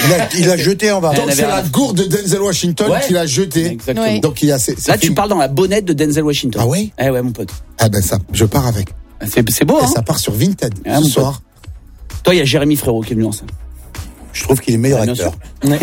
Il a jeté en bas. Donc c'est la gourde de Denzel Washington qu'il a jeté. Exactement. Ouais. Donc il y a Là, tu parles dans la bonnette de Denzel Washington. Ah oui? Eh ouais, mon pote. Ah ben ça, je pars avec. C'est beau, Et hein? ça part sur Vinted Ah, ce soir. Toi, il y a Jérémy Frérot qui est venu en scène. Je trouve qu'il est meilleur Bien acteur. sûr.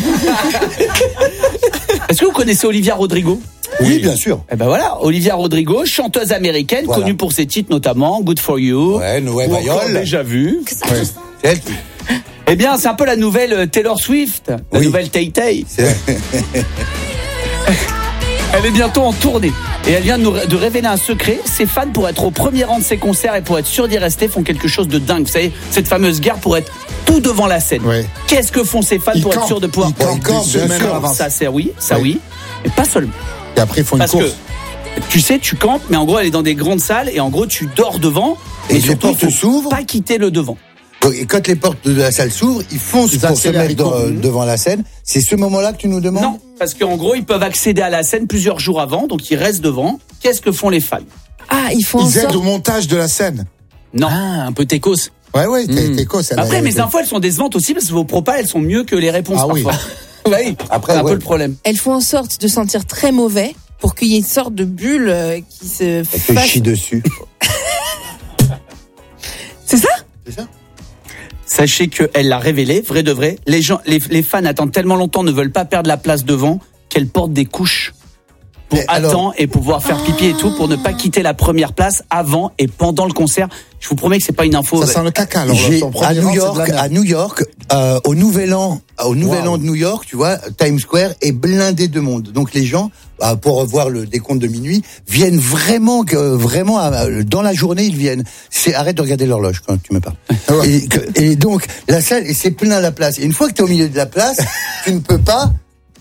Est-ce que vous connaissez Olivia Rodrigo? Oui, bien sûr. Eh ben voilà, Olivia Rodrigo, chanteuse américaine, Voilà. connue pour ses titres notamment Good for You. Ouais, Noé ou encore Mayol. Déjà vu. Ouais. C'est elle qui. Eh bien, c'est un peu la nouvelle Taylor Swift, la Oui. nouvelle Tay-Tay. C'est elle. Elle est bientôt en tournée et elle vient de révéler un secret. Ses fans, pour être au premier rang de ses concerts et pour être sûrs d'y rester, font quelque chose de dingue. Vous savez, cette fameuse guerre pour être tout devant la scène. Ouais. Qu'est-ce que font ces fans pour être sûrs de pouvoir Ils campent Bien des semaines sûr, à l'avance. ça c'est oui, ça Oui. oui, mais pas seulement. Et après ils font une Parce course. que tu sais, tu campes, mais en gros, elle est dans des grandes salles et en gros, tu dors devant. Et les surtout, portes faut s'ouvrent. pas quitter le devant. Et quand les portes de la salle s'ouvrent, ils foncent Ils pour se accélèrent, mettre ils courent. devant la scène. C'est ce moment-là que tu nous demandes? Non, parce qu'en gros, ils peuvent accéder à la scène plusieurs jours avant, donc ils restent devant. Qu'est-ce que font les fans? Ah, ils font en Ils aident sorte. au montage de la scène. Non. Ah, un peu techos. Ouais, t'es quoi ça? Après, mes infos, elles sont décevantes aussi parce que vos propals, elles sont mieux que les réponses Ah oui. parfois. Oui, Après, c'est un ouais. peu le problème. Elles font en sorte de sentir très mauvais pour qu'il y ait une sorte de bulle qui se Elle te fasse. chie dessus. C'est ça? C'est ça? Sachez qu'elle l'a révélé, vrai de vrai. Les fans attendent tellement longtemps, ne veulent pas perdre la place devant, qu'elle porte des couches pour Mais alors- attendre et pouvoir faire pipi et tout, pour ne pas quitter la première place avant et pendant le concert. Je vous promets que c'est pas une info. Ça sent le caca alors. J'ai ton premier à New rang, c'est de la York, merde. à New York, au Nouvel An Wow. de New York, tu vois, Times Square est blindé de monde. Donc les gens, pour voir le décompte de minuit, viennent vraiment dans la journée, ils viennent. Arrête de regarder l'horloge quand tu me parles. Ouais. Et donc la salle, et c'est plein la place. Et une fois que tu es au milieu de la place, tu ne peux pas.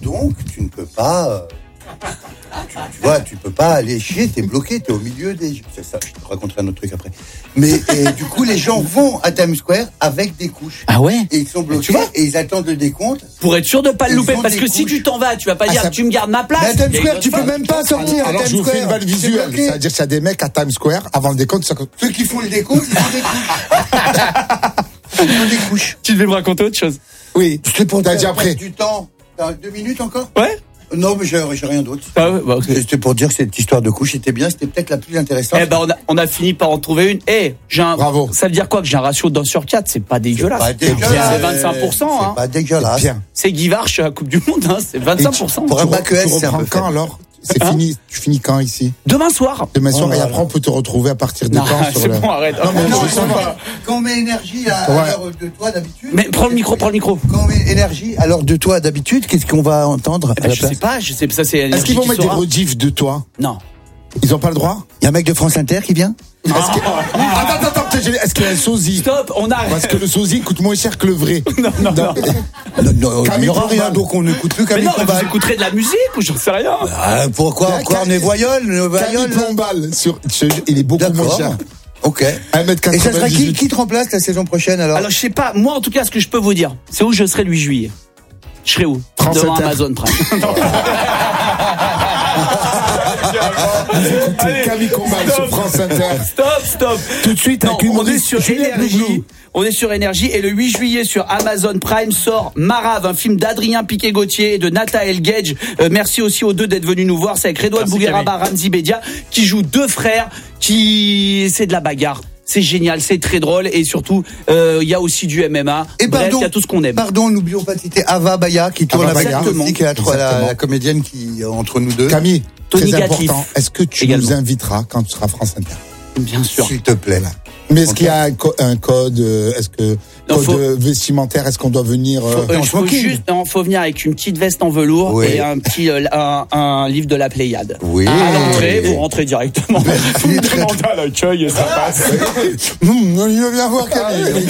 Tu vois, tu peux pas aller chier, t'es bloqué, t'es au milieu des... C'est ça, je te raconterai un autre truc après. Mais du coup, les gens vont à Times Square avec des couches. Ah ouais? Et ils sont bloqués tu vois et ils attendent le décompte. Pour être sûr de pas le Ils louper. ont Parce des que si couches. tu t'en vas, tu vas pas dire ça- tu me gardes ma place. Mais à Times Il y a Square, une tu autre peux fois. même pas sortir à Alors je Times vous fais Square. une balle C'est visuelle. bloqué. C'est-à-dire qu'il y a des mecs à Times Square avant le décompte. Ceux qui font le décompte, ils ont des couches. Ils ont des couches. Tu devais me raconter autre chose. Oui. C'est pour T'as te dit faire après. perdre du temps. T'as 2 minutes encore? Ouais? Non, mais j'ai rien d'autre. Ah ouais, bah, ok. C'était pour dire que cette histoire de couches était bien, c'était peut-être la plus intéressante. Eh ben, on a fini par en trouver une. Bravo. Ça veut dire quoi? Que j'ai un ratio d'un sur 4? C'est pas dégueulasse. pas dégueulasse. C'est 25%, C'est hein. pas dégueulasse. Bien. C'est Guy Varche à la Coupe du Monde, hein. C'est 25%. Pour un bac Tu ES, c'est un reprends peu quand faible. alors? C'est Hein? fini. Tu finis quand ici? Demain soir. Demain soir Oh et là après là. on peut te retrouver à partir de Non, quand c'est bon, arrête. Non, mais Non, je sens pas. quand on met énergie à Ouais. l'heure de toi d'habitude. Mais prends le micro. Quand on met énergie à l'heure de toi d'habitude, qu'est-ce qu'on va entendre à la Je place? sais pas, ça c'est Est-ce qu'ils vont mettre des rediffs de toi? Non. Ils ont pas le droit? Il y a un mec de France Inter qui vient? Attends, est-ce qu'il y a un sosie? Stop, on arrête. Parce que le sosie coûte moins cher que le vrai. Non. Non, il Camille n'y aura Combal. rien, donc on n'écoute plus Mais Camille non, vous Combal. écouterez de la musique ou j'en sais rien. Pourquoi on est voyole, Camille Plombal, il est beaucoup moins D'accord. cher. Ok. 1m98. Et ça sera qui te remplace la saison prochaine alors? Alors je sais pas, moi en tout cas ce que je peux vous dire, c'est où je serai le 8 juillet. Je serai où? France Devant Inter. Amazon Prime. Écoutez, Camille Combal sur France Inter. Stop. Tout de suite, Non, avec on est l'humoriste sur Julien Énergie. Glouglou. On est sur Énergie et le 8 juillet sur Amazon Prime sort Marave, un film d'Adrien Piquet-Gauthier et de Nathael Gage. Merci aussi aux deux d'être venus nous voir. C'est avec Redouane Bougueraba, Ramzi Bedia, qui jouent deux frères c'est de la bagarre. C'est génial, c'est très drôle et surtout il y a aussi du MMA. Et Bref, pardon, il y a tout ce qu'on aime. Pardon, n'oublions pas de citer Ava Baya qui tourne Ava avec Baya. nous aussi, qui est Exactement. la comédienne qui entre nous deux. Camille, Tony très Gatlif. important. Est-ce que tu Également. nous inviteras quand tu seras France Inter? Bien sûr. S'il te plaît. Mais est-ce qu'il y a un code? Est-ce que Non, code faut- vestimentaire? Est-ce qu'on doit venir? Faut venir avec une petite veste en velours Oui. et un petit un livre de la Pléiade. Oui. À l'entrée, vous rentrez directement. Vous me très- demandez à l'accueil et ça passe. Il veut bien voir Camille.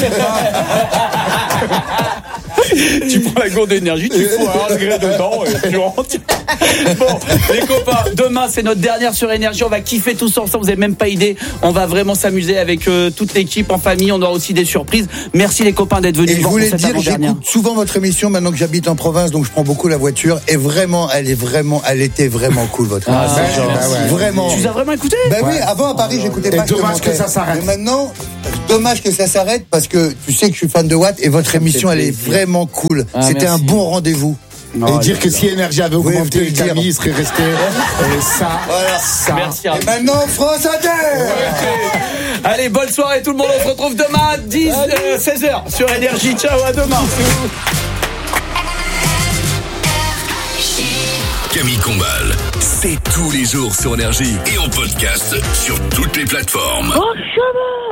Tu prends la gourde d'énergie, tu fous un degré dedans et tu rentres. Bon, les copains, demain c'est notre dernière sur Énergie. On va kiffer tous ensemble, vous n'avez même pas idée. On va vraiment s'amuser avec toute l'équipe en famille. On aura aussi des surprises. Merci les copains d'être venus Et je voir pour voulais cette dire, avant-dernière. j'écoute souvent votre émission maintenant que j'habite en province, donc je prends beaucoup la voiture. Et vraiment, elle était vraiment cool votre émission. ben, Genre, bah ouais. Vraiment. Tu nous as vraiment écouté? Ben oui, avant à Paris, j'écoutais Et pas. je te dommage que mentais. ça s'arrête. Mais maintenant, dommage que ça s'arrête parce que tu sais que je suis fan de Watt et votre émission, elle est vraiment vraiment cool. Ah, C'était un merci. bon rendez-vous. Et dire que si Énergie avait Oui, augmenté, vous pouvez le Camille dire. serait resté ça. Merci. Et maintenant, France Inter. Allez, bonne soirée tout le monde. On se retrouve demain à 16h sur Énergie. Ciao, à demain. Camille Combal, c'est tous les jours sur Énergie et en podcast sur toutes les plateformes. Oh, chemin